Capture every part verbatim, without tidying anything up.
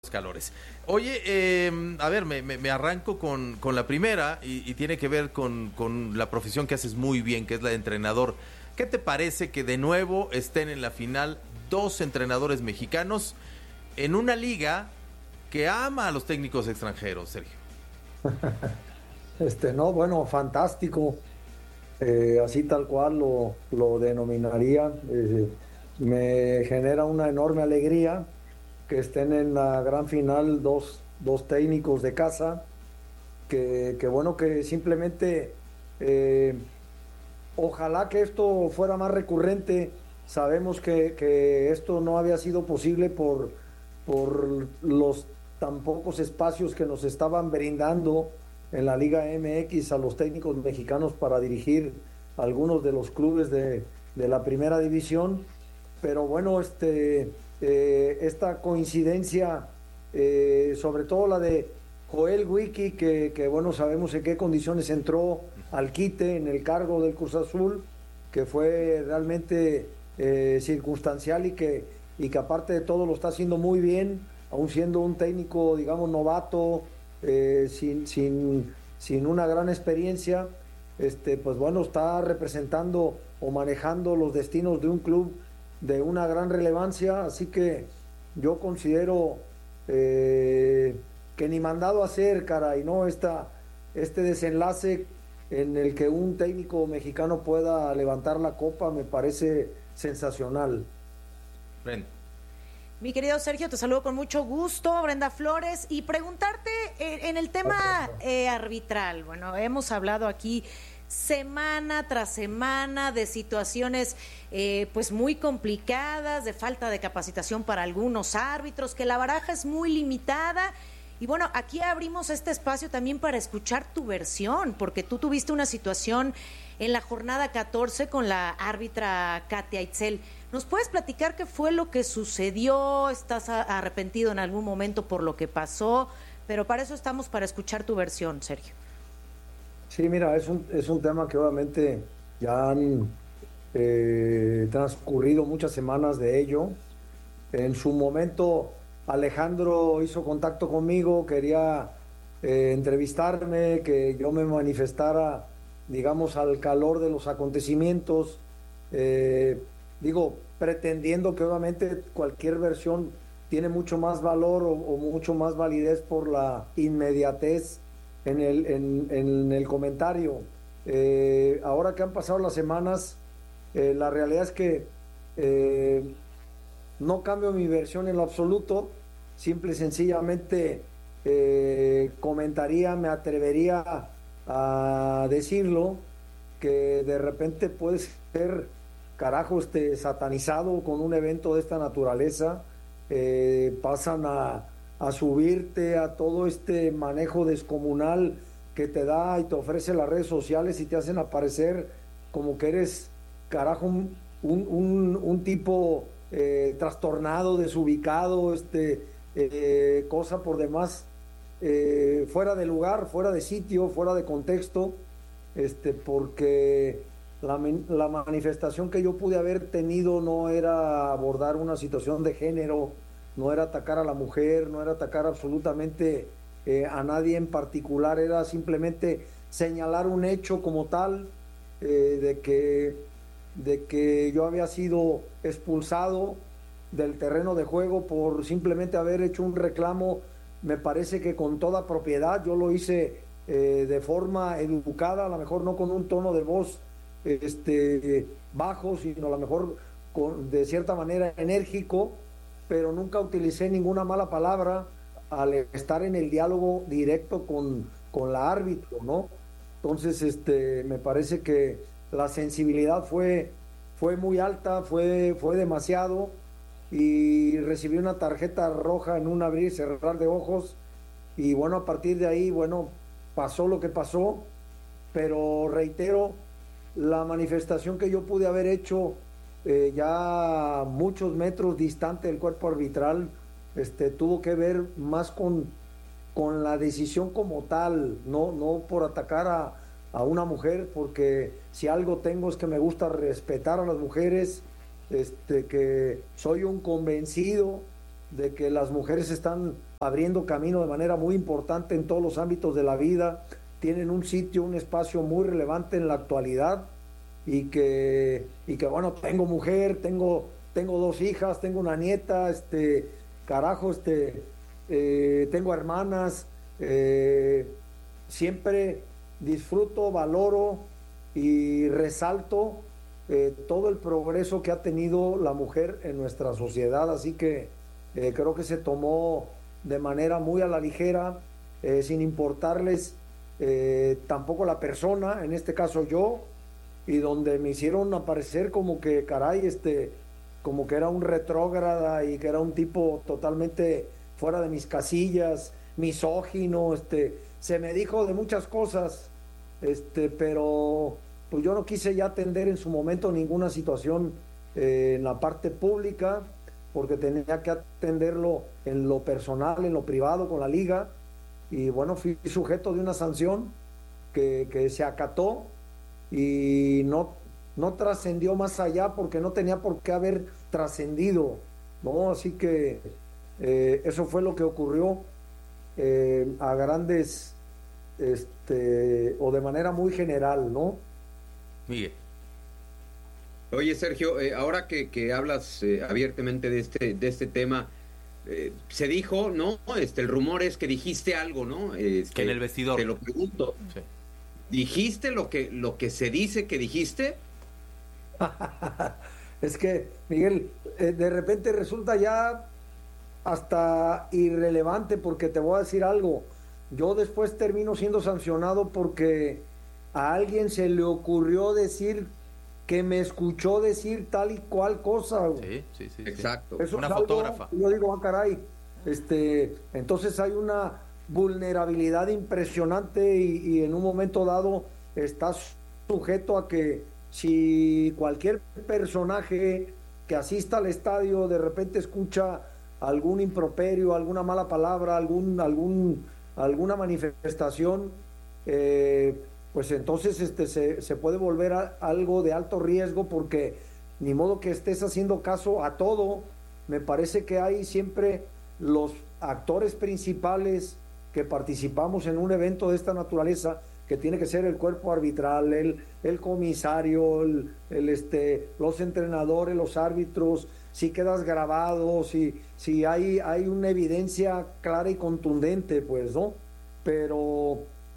calores. Oye, eh, a ver, me, me, me arranco con, con la primera y, y tiene que ver con, con la profesión que haces muy bien, que es la de entrenador. ¿Qué te parece que de nuevo estén en la final dos entrenadores mexicanos en una liga que ama a los técnicos extranjeros, Sergio? Este, no, bueno, fantástico, eh, así tal cual lo, lo denominaría. Eh, me genera una enorme alegría que estén en la gran final dos, dos técnicos de casa, que, que bueno, que simplemente eh, ojalá que esto fuera más recurrente. Sabemos que, que esto no había sido posible por, por los tan pocos espacios que nos estaban brindando en la Liga M X a los técnicos mexicanos para dirigir algunos de los clubes de, de la primera división. Pero bueno, este, eh, esta coincidencia, eh, sobre todo la de Joel Wiki, que, que bueno, sabemos en qué condiciones entró al quite en el cargo del Cruz Azul, que fue realmente eh, circunstancial y que, y que aparte de todo lo está haciendo muy bien, aún siendo un técnico, digamos, novato, eh, sin, sin, sin una gran experiencia. Este, pues bueno, está representando o manejando los destinos de un club de una gran relevancia, así que yo considero eh, que ni mandado a hacer, caray, ¿no? Esta, este desenlace en el que un técnico mexicano pueda levantar la copa me parece sensacional. Ven. Mi querido Sergio, te saludo con mucho gusto, Brenda Flores, y preguntarte eh, en el tema eh, arbitral. Bueno, hemos hablado aquí semana tras semana de situaciones eh, pues muy complicadas, de falta de capacitación para algunos árbitros, que la baraja es muy limitada. Y bueno, aquí abrimos este espacio también para escuchar tu versión, porque tú tuviste una situación en la jornada catorce con la árbitra Katia Itzel. ¿Nos puedes platicar qué fue lo que sucedió? ¿Estás arrepentido en algún momento por lo que pasó? Pero para eso estamos, para escuchar tu versión, Sergio. Sí, mira, es un, es un tema que obviamente ya han eh, transcurrido muchas semanas de ello. En su momento Alejandro hizo contacto conmigo, quería eh, entrevistarme, que yo me manifestara, digamos, al calor de los acontecimientos. Eh, digo, pretendiendo que obviamente cualquier versión tiene mucho más valor o, o mucho más validez por la inmediatez en el, en, en el comentario. Eh, ahora que han pasado las semanas, eh, la realidad es que eh, no cambio mi versión en lo absoluto, simple y sencillamente eh, comentaría, me atrevería a decirlo, que de repente puede ser, carajo, este, satanizado con un evento de esta naturaleza. Eh, pasan a, a subirte a todo este manejo descomunal que te da y te ofrece las redes sociales y te hacen aparecer como que eres, carajo, un, un, un, un tipo eh, trastornado, desubicado, este, eh, cosa por demás eh, fuera de lugar, fuera de sitio, fuera de contexto, este, porque la, la manifestación que yo pude haber tenido no era abordar una situación de género, no era atacar a la mujer, no era atacar absolutamente eh, a nadie en particular, era simplemente señalar un hecho como tal, eh, de que, de que yo había sido expulsado del terreno de juego por simplemente haber hecho un reclamo. Me parece que con toda propiedad yo lo hice eh, de forma educada, a lo mejor no con un tono de voz este, bajo, sino a lo mejor con, de cierta manera enérgico, pero nunca utilicé ninguna mala palabra al estar en el diálogo directo con, con la árbitro, ¿no? Entonces, este, me parece que la sensibilidad fue, fue muy alta, fue, fue demasiado, y recibí una tarjeta roja en un abrir y cerrar de ojos, y bueno, a partir de ahí, bueno, pasó lo que pasó, pero reitero, la manifestación que yo pude haber hecho eh, ya muchos metros distante del cuerpo arbitral, este, tuvo que ver más con, con la decisión como tal, no, no por atacar a, a una mujer, porque si algo tengo es que me gusta respetar a las mujeres, este, que soy un convencido de que las mujeres están abriendo camino de manera muy importante en todos los ámbitos de la vida, tienen un sitio, un espacio muy relevante en la actualidad y que, y que bueno, tengo mujer, tengo, tengo dos hijas, tengo una nieta, este, carajo, este, eh, tengo hermanas, eh, siempre disfruto, valoro y resalto eh, todo el progreso que ha tenido la mujer en nuestra sociedad, así que eh, creo que se tomó de manera muy a la ligera, eh, sin importarles eh, tampoco la persona, en este caso yo, y donde me hicieron aparecer como que, caray, este, como que era un retrógrada y que era un tipo totalmente fuera de mis casillas, misógino, este, se me dijo de muchas cosas, este, pero pues yo no quise ya atender en su momento ninguna situación eh, en la parte pública, porque tenía que atenderlo en lo personal, en lo privado con la liga, y bueno, fui sujeto de una sanción que, que se acató y no, no trascendió más allá porque no tenía por qué haber trascendido, ¿no? Así que eh, eso fue lo que ocurrió eh, a grandes, este, o de manera muy general, ¿no? Miguel. Oye, Sergio, eh, ahora que, que hablas eh, abiertamente de este, de este tema, eh, se dijo, ¿no? Este, el rumor es que dijiste algo, ¿no? Este, que en el vestidor. Te lo pregunto. Sí. ¿Dijiste lo que, lo que se dice que dijiste? Es que, Miguel, eh, de repente resulta ya hasta irrelevante, porque te voy a decir algo. Yo después termino siendo sancionado porque a alguien se le ocurrió decir que me escuchó decir tal y cual cosa. Sí, sí, sí. Exacto. Eso una es algo, fotógrafa. yo digo, ah, caray, este, entonces hay una vulnerabilidad impresionante y, y en un momento dado estás sujeto a que si cualquier personaje que asista al estadio de repente escucha algún improperio, alguna mala palabra, algún, algún, alguna manifestación, eh, pues entonces este, se, se puede volver a algo de alto riesgo, porque ni modo que estés haciendo caso a todo. Me parece que hay siempre los actores principales que participamos en un evento de esta naturaleza, que tiene que ser el cuerpo arbitral, el, el comisario, el, el, este, los entrenadores, los árbitros, si quedas grabado, si, si hay, hay una evidencia clara y contundente, pues, ¿no? Pero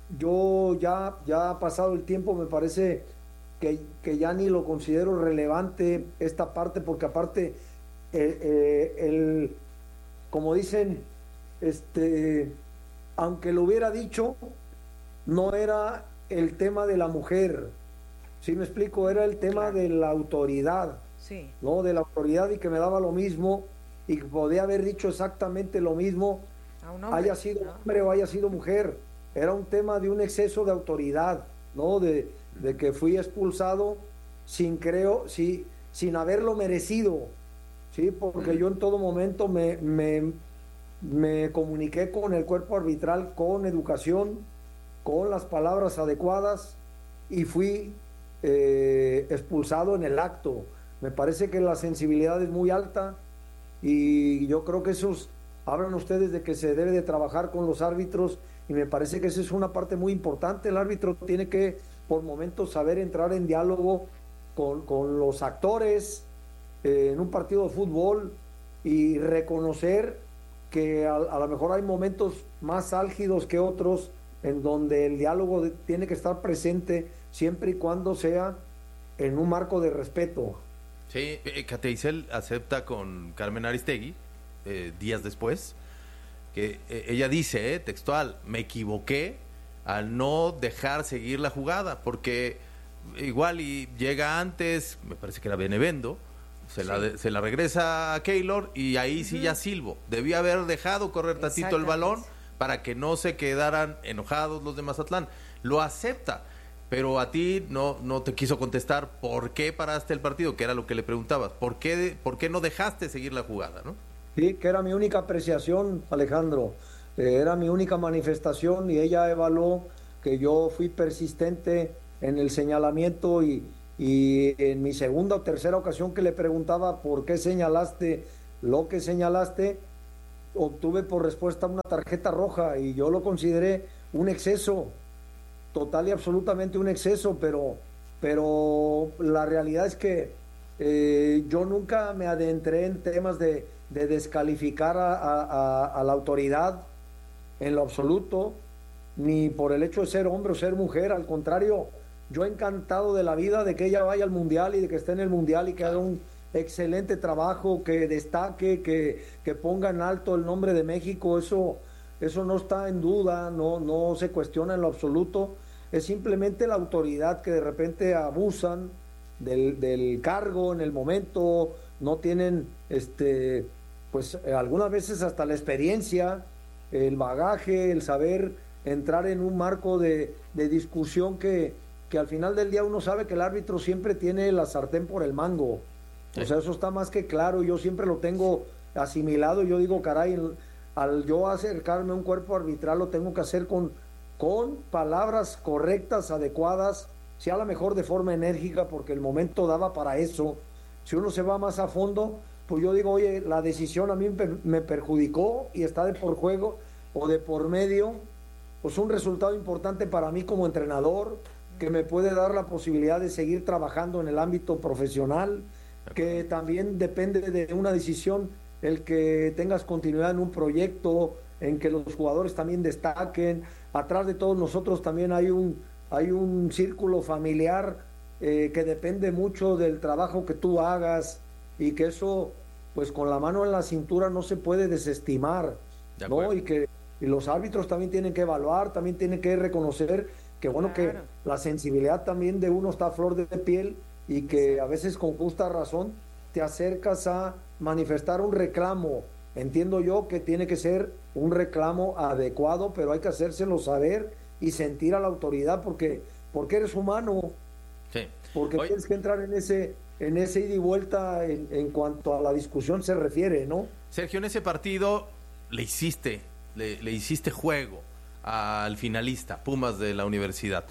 yo ya, ya ha pasado el tiempo, me parece que, que ya ni lo considero relevante esta parte, porque aparte, eh, eh, el, como dicen, este, aunque lo hubiera dicho, no era el tema de la mujer, ¿sí me explico? Era el tema claro. de la autoridad, sí. ¿no? De la autoridad, y que me daba lo mismo, y que podía haber dicho exactamente lo mismo, hombre, haya sido ¿no? hombre o haya sido mujer. Era un tema de un exceso de autoridad, ¿no? De, de que fui expulsado sin creo, sí, sin haberlo merecido, ¿sí? Porque yo en todo momento me, me, me comuniqué con el cuerpo arbitral con educación, con las palabras adecuadas, y fui eh, expulsado en el acto. Me parece que la sensibilidad es muy alta, y yo creo que esos, hablan ustedes de que se debe de trabajar con los árbitros, y me parece que esa es una parte muy importante. El árbitro tiene que por momentos saber entrar en diálogo con, con los actores eh, en un partido de fútbol, y reconocer que a, a lo mejor hay momentos más álgidos que otros en donde el diálogo de, tiene que estar presente, siempre y cuando sea en un marco de respeto. Sí, eh, Cateicel acepta con Carmen Aristegui eh, días después que eh, ella dice, eh, textual, me equivoqué al no dejar seguir la jugada, porque igual y llega antes, me parece que era Benevendo, se, sí. la, se la regresa a Keylor, y ahí uh-huh. sí ya silbo. Debía haber dejado correr tantito el balón para que no se quedaran enojados los de Mazatlán. Lo acepta, pero a ti no, no te quiso contestar por qué paraste el partido, que era lo que le preguntabas. ¿Por qué, por qué no dejaste seguir la jugada, no? Sí, que era mi única apreciación, Alejandro, eh, era mi única manifestación, y ella evaluó que yo fui persistente en el señalamiento, y, y en mi segunda o tercera ocasión que le preguntaba por qué señalaste lo que señalaste, obtuve por respuesta una tarjeta roja y yo lo consideré un exceso, total y absolutamente un exceso, pero, pero la realidad es que eh, yo nunca me adentré en temas de, de descalificar a, a, a la autoridad en lo absoluto, ni por el hecho de ser hombre o ser mujer, al contrario, yo encantado de la vida de que ella vaya al Mundial y de que esté en el Mundial y que haga un excelente trabajo, que destaque, que, que ponga en alto el nombre de México. Eso, eso no está en duda, no, no se cuestiona en lo absoluto. Es simplemente la autoridad que de repente abusan del, del cargo en el momento, no tienen este, pues algunas veces hasta la experiencia, el bagaje, el saber entrar en un marco de, de discusión que, que al final del día uno sabe que el árbitro siempre tiene la sartén por el mango. O sea, eso está más que claro, yo siempre lo tengo asimilado, yo digo, caray, al yo acercarme a un cuerpo arbitral lo tengo que hacer con, con palabras correctas, adecuadas, si a lo mejor de forma enérgica, porque el momento daba para eso. Si uno se va más a fondo, pues yo digo, oye, la decisión a mí me perjudicó y está de por juego o de por medio, pues un resultado importante para mí como entrenador, que me puede dar la posibilidad de seguir trabajando en el ámbito profesional, que también depende de una decisión el que tengas continuidad en un proyecto, en que los jugadores también destaquen. Atrás de todos nosotros también hay un, hay un círculo familiar eh, que depende mucho del trabajo que tú hagas y que eso, pues con la mano en la cintura no se puede desestimar, ¿no? Y que y los árbitros también tienen que evaluar, también tienen que reconocer que bueno, claro, que la sensibilidad también de uno está a flor de piel y que a veces con justa razón te acercas a manifestar un reclamo. Entiendo yo que tiene que ser un reclamo adecuado, pero hay que hacérselo saber y sentir a la autoridad porque, porque eres humano. Sí. Porque Oye. tienes que entrar en ese, en ese ida y vuelta en, en cuanto a la discusión se refiere, ¿no? Sergio, en ese partido le hiciste, le, le hiciste juego al finalista, Pumas de la universidad.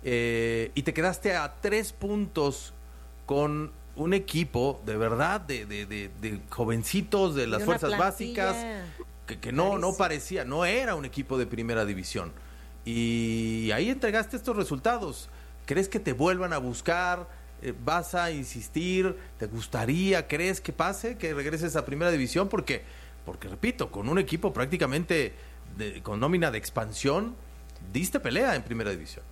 Eh, y te quedaste a tres puntos con un equipo de verdad de, de, de, de jovencitos de las de fuerzas básicas que, que no, no parecía, no era un equipo de primera división. Y ahí entregaste estos resultados. ¿Crees que te vuelvan a buscar? Eh, ¿Vas a insistir? ¿Te gustaría? ¿Crees que pase? ¿Que regreses a primera división? Porque, porque repito, con un equipo prácticamente de, con nómina de expansión, diste pelea en primera división.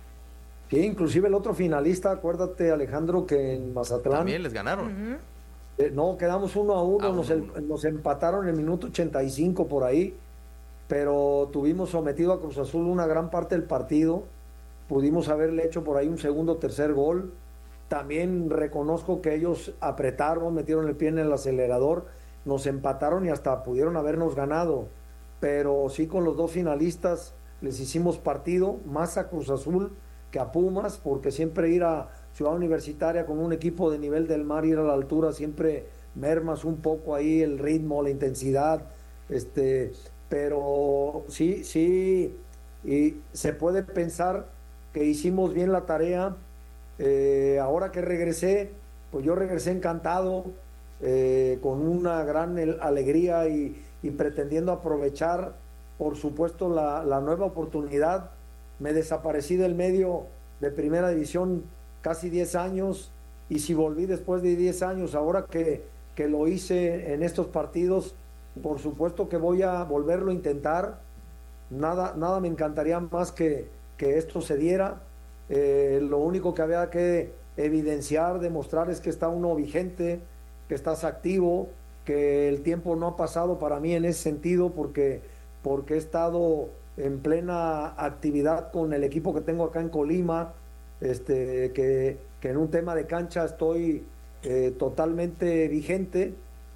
Sí, inclusive el otro finalista, acuérdate, Alejandro, que en Mazatlán también les ganaron. Uh-huh. eh, no, quedamos uno a uno, ah, nos, uno, el, nos empataron en el minuto ochenta y cinco por ahí, pero tuvimos sometido a Cruz Azul una gran parte del partido, pudimos haberle hecho por ahí un segundo o tercer gol. También reconozco que ellos apretaron, metieron el pie en el acelerador, nos empataron y hasta pudieron habernos ganado, pero sí, con los dos finalistas les hicimos partido, más a Cruz Azul que a Pumas, porque siempre ir a Ciudad Universitaria con un equipo de nivel del mar, ir a la altura, siempre mermas un poco ahí el ritmo, la intensidad, este, pero sí, sí, y se puede pensar que hicimos bien la tarea. Eh, ahora que regresé, pues yo regresé encantado, eh, con una gran alegría y, y pretendiendo aprovechar, por supuesto, la, la nueva oportunidad. Me desaparecí del medio de primera división casi diez años y si volví después de diez años, ahora que, que lo hice en estos partidos, por supuesto que voy a volverlo a intentar. Nada, nada me encantaría más que, que esto se diera. Eh, lo único que había que evidenciar, demostrar es que está uno vigente, que estás activo, que el tiempo no ha pasado para mí en ese sentido porque, porque he estado en plena actividad con el equipo que tengo acá en Colima, este, que, que en un tema de cancha estoy eh, totalmente vigente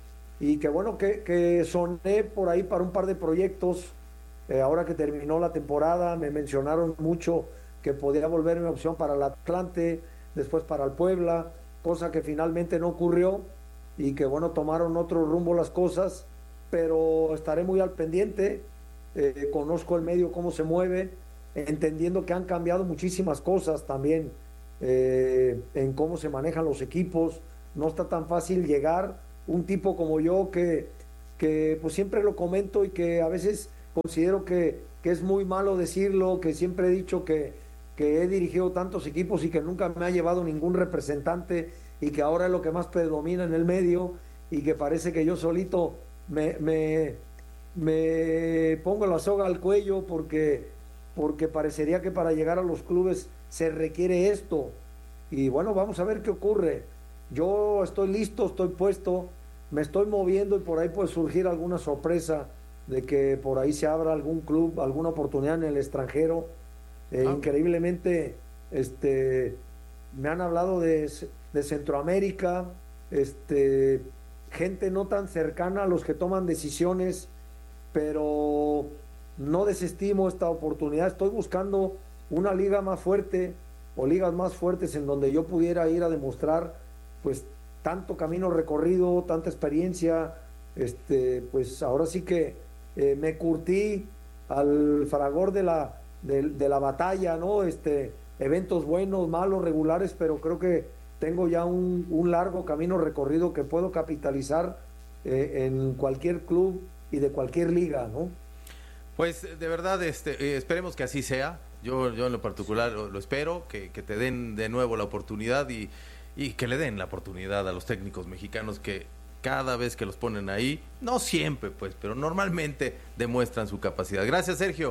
y que bueno, que, que soné por ahí para un par de proyectos. Eh, ahora que terminó la temporada me mencionaron mucho que podía volver una opción para el Atlante, después para el Puebla, cosa que finalmente no ocurrió y que bueno, tomaron otro rumbo las cosas, pero estaré muy al pendiente. Eh, conozco el medio, cómo se mueve, entendiendo que han cambiado muchísimas cosas también eh, en cómo se manejan los equipos. No está tan fácil llegar, un tipo como yo que, que pues siempre lo comento y que a veces considero que, que es muy malo decirlo, que siempre he dicho que, que he dirigido tantos equipos y que nunca me ha llevado ningún representante y que ahora es lo que más predomina en el medio y que parece que yo solito me, me, me pongo la soga al cuello porque, porque parecería que para llegar a los clubes se requiere esto. Y bueno, vamos a ver qué ocurre. Yo estoy listo, estoy puesto, me estoy moviendo y por ahí puede surgir alguna sorpresa de que por ahí se abra algún club, alguna oportunidad en el extranjero. Eh, ah. Increíblemente, este, me han hablado de, de Centroamérica, este, gente no tan cercana a los que toman decisiones, pero no desestimo esta oportunidad. Estoy buscando una liga más fuerte o ligas más fuertes en donde yo pudiera ir a demostrar pues tanto camino recorrido, tanta experiencia, este, pues ahora sí que eh, me curtí al fragor de la, de, de la batalla, ¿no? Este, eventos buenos, malos, regulares, pero creo que tengo ya un, un largo camino recorrido que puedo capitalizar eh, en cualquier club y de cualquier liga, ¿no? Pues de verdad, este, eh, esperemos que así sea. Yo, yo en lo particular lo, lo espero, que, que te den de nuevo la oportunidad y, y que le den la oportunidad a los técnicos mexicanos que cada vez que los ponen ahí, no siempre pues, pero normalmente demuestran su capacidad. Gracias, Sergio.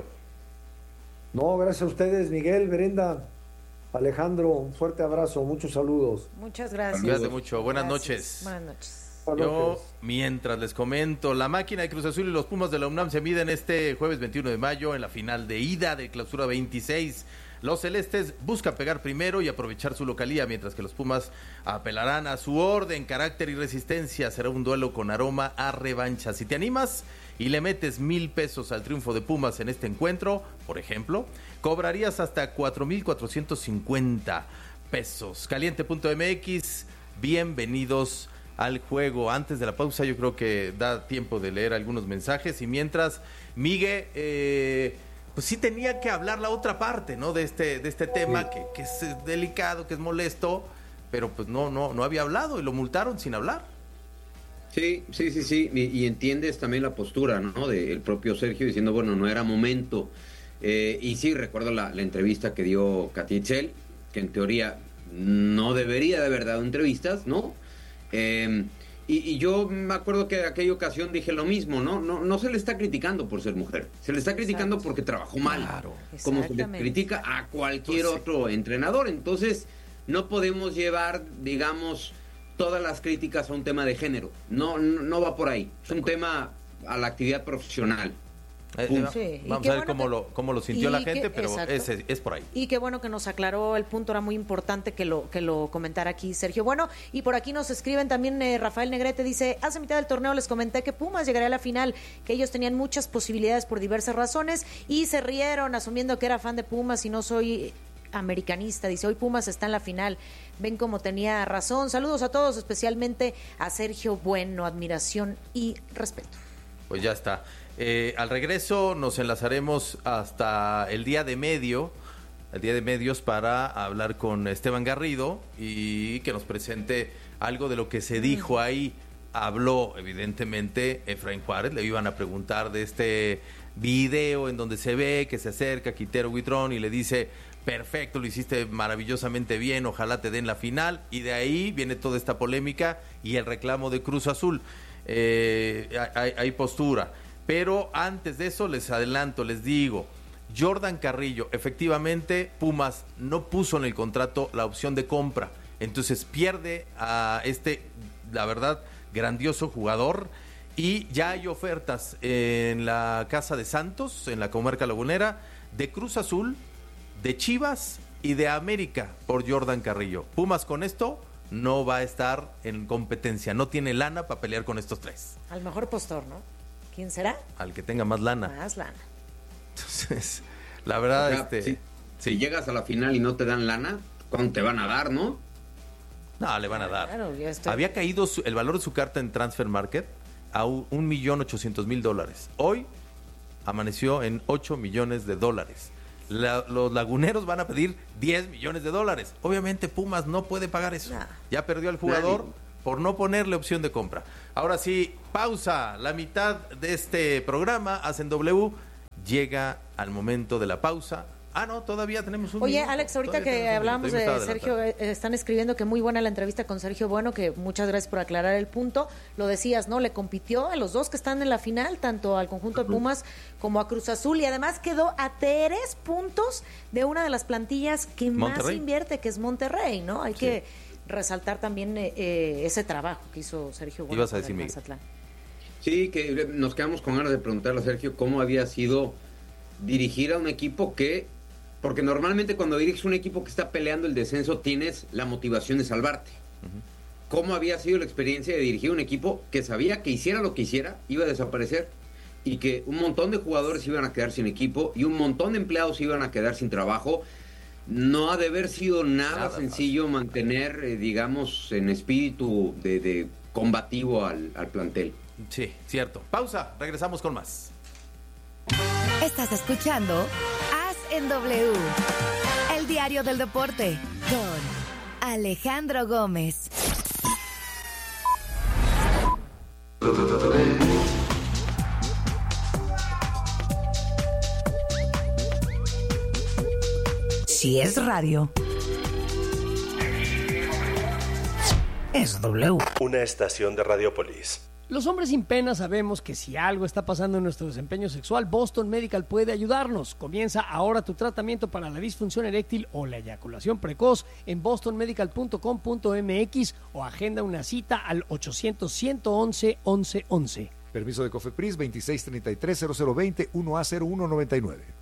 No, gracias a ustedes, Miguel, Brenda, Alejandro, un fuerte abrazo, muchos saludos. Muchas gracias. Cuídate mucho, buenas gracias. noches. Buenas noches. Yo, mientras les comento, la máquina de Cruz Azul y los Pumas de la UNAM se miden este jueves veintiuno de mayo en la final de ida de Clausura veintiséis. Los celestes buscan pegar primero y aprovechar su localía, mientras que los Pumas apelarán a su orden, carácter y resistencia. Será un duelo con aroma a revancha. Si te animas y le metes mil pesos al triunfo de Pumas en este encuentro, por ejemplo, cobrarías hasta cuatro mil cuatrocientos cincuenta pesos. Caliente punto m x, bienvenidos al juego. Antes de la pausa yo creo que da tiempo de leer algunos mensajes y mientras, Miguel, eh, pues sí tenía que hablar la otra parte, ¿no? De este, de este tema que, que es delicado, que es molesto, pero pues no, no, no había hablado y lo multaron sin hablar. Sí, sí, sí, sí, y, y entiendes también la postura, ¿no? Del propio Sergio diciendo, bueno, no era momento. Eh, y sí, recuerdo la, la entrevista que dio Katy Itzel, que en teoría no debería de haber dado entrevistas, ¿no? Eh, y, y yo me acuerdo que en aquella ocasión dije lo mismo, ¿no? No, no se le está criticando por ser mujer, se le está criticando Exacto. porque trabajó mal, claro. como se le critica a cualquier pues, otro entrenador. Entonces, no podemos llevar, digamos, todas las críticas a un tema de género. No, no, no va por ahí. Es un tema a la actividad profesional. Eh, sí. Vamos a ver bueno cómo, que, lo, cómo lo sintió la gente, que, pero es, es por ahí. Y qué bueno que nos aclaró el punto, era muy importante que lo que lo comentara aquí Sergio. Bueno, y por aquí nos escriben también eh, Rafael Negrete, dice, hace mitad del torneo les comenté que Pumas llegaría a la final, que ellos tenían muchas posibilidades por diversas razones y se rieron asumiendo que era fan de Pumas y no soy americanista. Dice, hoy Pumas está en la final. Ven cómo tenía razón. Saludos a todos, especialmente a Sergio Bueno, admiración y respeto. Pues ya está. Eh, al regreso nos enlazaremos hasta el día de medio, el día de medios, para hablar con Esteban Garrido y que nos presente algo de lo que se dijo ahí. Habló evidentemente Efraín Juárez, le iban a preguntar de este video en donde se ve que se acerca Quintero Huitrón y le dice, perfecto, lo hiciste maravillosamente bien, ojalá te den la final, y de ahí viene toda esta polémica y el reclamo de Cruz Azul. Eh, hay, hay postura. Pero antes de eso les adelanto, les digo, Jordan Carrillo, efectivamente Pumas no puso en el contrato la opción de compra, entonces pierde a este, la verdad, grandioso jugador, y ya hay ofertas en la Casa de Santos, en la comarca lagunera, de Cruz Azul, de Chivas y de América por Jordan Carrillo. Pumas con esto no va a estar en competencia, no tiene lana para pelear con estos tres. Al mejor postor, ¿no? ¿Quién será? Al que tenga más lana. Más lana. Entonces, la verdad, o sea, este... Si, sí. si llegas a la final y no te dan lana, ¿cuánto te van a dar, no? No, le van a dar. Claro, ya estoy... Había caído su, el valor de su carta en Transfer Market a un millón ochocientos mil dólares. Hoy amaneció en ocho millones de dólares. La, los laguneros van a pedir diez millones de dólares. Obviamente Pumas no puede pagar eso. Nah. Ya perdió al jugador, Nadie. por no ponerle opción de compra. Ahora sí, pausa, la mitad de este programa, Hacen W, llega al momento de la pausa. Ah, no, todavía tenemos un Oye, minuto. Alex, ahorita que hablábamos de Sergio, eh, están escribiendo que muy buena la entrevista con Sergio Bueno, que muchas gracias por aclarar el punto. Lo decías, ¿no? Le compitió a los dos que están en la final, tanto al conjunto de Pumas como a Cruz Azul, y además quedó a tres puntos de una de las plantillas que Monterrey. más invierte, que es Monterrey, ¿no? Hay sí. que resaltar también eh, ese trabajo que hizo Sergio Bueno. Ibas a decir, Mazatlán. Sí, que nos quedamos con ganas de preguntarle a Sergio cómo había sido dirigir a un equipo que... Porque normalmente cuando diriges un equipo que está peleando el descenso tienes la motivación de salvarte. Uh-huh. ¿Cómo había sido la experiencia de dirigir un equipo que sabía que hiciera lo que hiciera, iba a desaparecer? Y que un montón de jugadores iban a quedar sin equipo y un montón de empleados iban a quedar sin trabajo. No ha de haber sido nada, nada sencillo más. mantener, eh, digamos, en espíritu de, de combativo al, al plantel. Sí, cierto. Pausa, regresamos con más. Estás escuchando en W, el diario del deporte, con Alejandro Gómez. Si es radio, es W. Una estación de Radiopolis. Los hombres sin pena sabemos que si algo está pasando en nuestro desempeño sexual, Boston Medical puede ayudarnos. Comienza ahora tu tratamiento para la disfunción eréctil o la eyaculación precoz en boston medical punto com punto m x o agenda una cita al ochocientos, ciento once, once once. Permiso de COFEPRIS veintiséis treinta y tres, cero cero veinte, uno A cero uno noventa y nueve.